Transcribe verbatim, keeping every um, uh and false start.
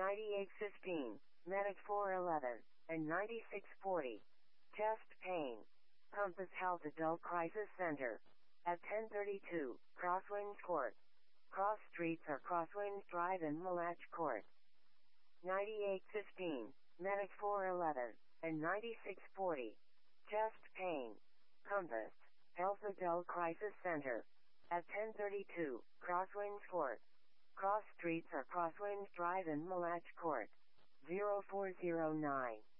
ninety-eight fifteen, Medic four eleven, and ninety-six forty. Chest pain. Compass Health Adult Crisis Center. At ten thirty-two, Crosswinds Court. Cross streets are Crosswinds Drive and Malach Court. ninety-eight fifteen, Medic four eleven, and ninety-six forty. Chest pain. Compass Health Adult Crisis Center. At ten thirty-two, Crosswinds Court. Cross streets are Crosswinds Drive and Malach Court. zero four zero nine.